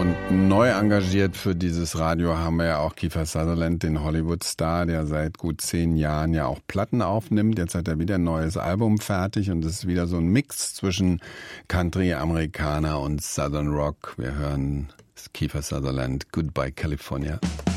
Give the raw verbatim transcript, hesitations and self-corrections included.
Und neu engagiert für dieses Radio haben wir ja auch Kiefer Sutherland, den Hollywood-Star, der seit gut zehn Jahren ja auch Platten aufnimmt. Jetzt hat er wieder ein neues Album fertig und es ist wieder so ein Mix zwischen Country, Amerikaner und Southern Rock. Wir hören Kiefer Sutherland, Goodbye California.